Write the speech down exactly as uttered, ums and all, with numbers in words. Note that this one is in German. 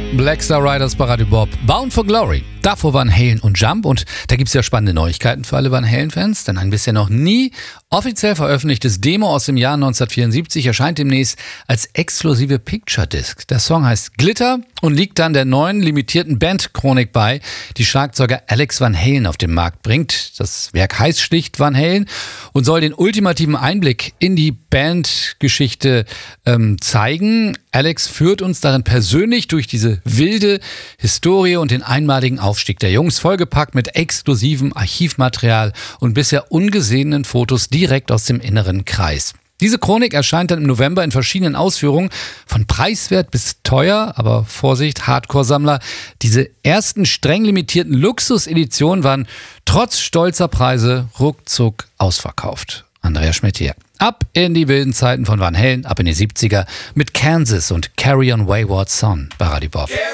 Black Star Riders bei Radio Bob. Bound for Glory. Davor waren Halen und Jump und da gibt's ja spannende Neuigkeiten für alle Van Halen-Fans, denn ein bisher noch nie offiziell veröffentlichtes Demo aus dem Jahr neunzehnhundertvierundsiebzig erscheint demnächst als exklusive Picture Disc. Der Song heißt Glitter und liegt dann der neuen limitierten Bandchronik bei, die Schlagzeuger Alex Van Halen auf den Markt bringt. Das Werk heißt schlicht Van Halen und soll den ultimativen Einblick in die Bandgeschichte ähm, zeigen. Alex führt uns darin persönlich durch diese wilde Historie und den einmaligen Aufstieg der Jungs, vollgepackt mit exklusivem Archivmaterial und bisher ungesehenen Fotos direkt aus dem inneren Kreis. Diese Chronik erscheint dann im November in verschiedenen Ausführungen, von preiswert bis teuer, aber Vorsicht, Hardcore-Sammler, diese ersten streng limitierten Luxuseditionen waren trotz stolzer Preise ruckzuck ausverkauft. Andreas Schmidt hier. Ab in die wilden Zeiten von Van Halen, ab in die siebziger mit Kansas und Carry on Wayward Son bei Radio Bob.